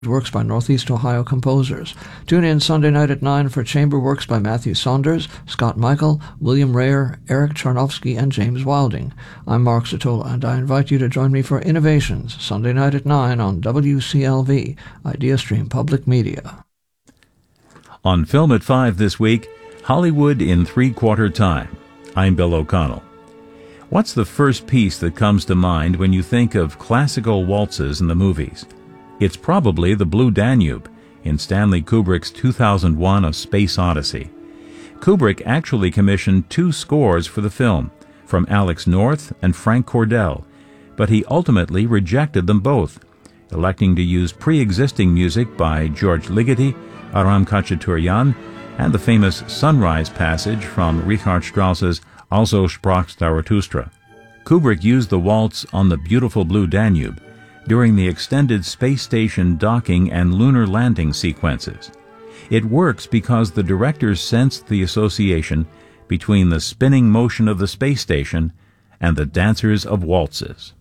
works by Northeast Ohio composers. Tune in Sunday night at 9 for chamber works by Matthew Saunders, Scott Michael, William Rayer, Eric Charnovsky, and James Wilding. I'm Mark Satola, and I invite you to join me for Innovations, Sunday night at 9 on WCLV, IdeaStream Public Media. On Film at 5 this week, Hollywood in Three-Quarter Time. I'm Bill O'Connell. What's the first piece that comes to mind when you think of classical waltzes in the movies? It's probably The Blue Danube in Stanley Kubrick's 2001 A Space Odyssey. Kubrick actually commissioned 2 scores for the film, from Alex North and Frank Cordell, but he ultimately rejected them both, electing to use pre-existing music by George Ligeti, Aram Khachaturian, and the famous Sunrise passage from Richard Strauss's Also sprach Zarathustra. Kubrick used the waltz on The Beautiful Blue Danube during the extended space station docking and lunar landing sequences. It works because the directors sensed the association between the spinning motion of the space station and the dancers of waltzes.